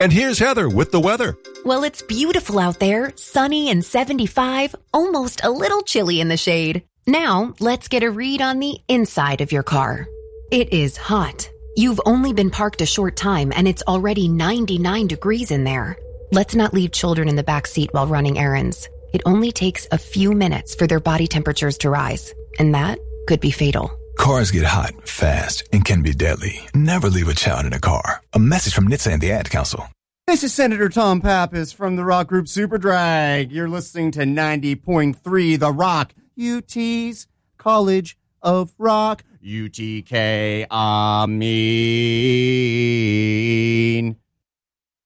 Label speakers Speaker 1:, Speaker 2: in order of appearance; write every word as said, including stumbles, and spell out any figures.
Speaker 1: And here's Heather with the weather.
Speaker 2: Well, it's beautiful out there, sunny and seventy-five, almost a little chilly in the shade. Now, let's get a read on the inside of your car. It is hot. You've only been parked a short time and it's already ninety-nine degrees in there. Let's not leave children in the back seat while running errands. It only takes a few minutes for their body temperatures to rise, and that could be fatal.
Speaker 3: Cars get hot, fast, and can be deadly. Never leave a child in a car. A message from N H T S A and the Ad Council.
Speaker 4: This is Senator Tom Pappas from the rock group Superdrag. You're listening to ninety point three The Rock, U T's College of Rock, U T K, I mean.